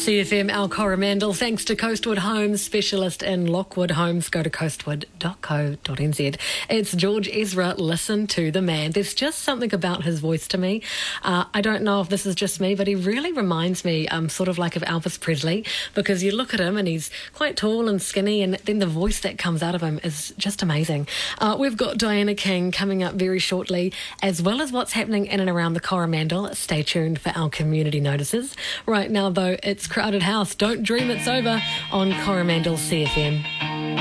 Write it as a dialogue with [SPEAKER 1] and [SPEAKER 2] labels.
[SPEAKER 1] CFM, Al Coromandel, thanks to Coastwood Homes, specialist in Lockwood Homes. Go to coastwood.co.nz. It's George Ezra. Listen to the man. There's just something about his voice to me. I don't know if this is just me, but he really reminds me sort of like of Elvis Presley, because you look at him and he's quite tall and skinny, and then the voice that comes out of him is just amazing. We've got Diana King coming up very shortly, as well as what's happening in and around the Coromandel. Stay tuned for our community notices. Right now, though, it's Crowded House. Don't dream it's over on Coromandel CFM.